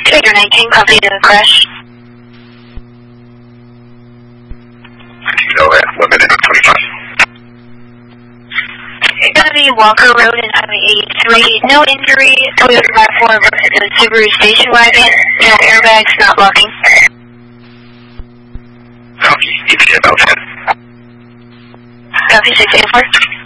Victor 19, copy the crash. Go ahead, 1 minute, 25. Kennedy Walker Road and Highway 83. No injury. Toyota RAV4 versus the Subaru station wagon. No airbags, not locking. Copy, ETA about 10. Copy 684.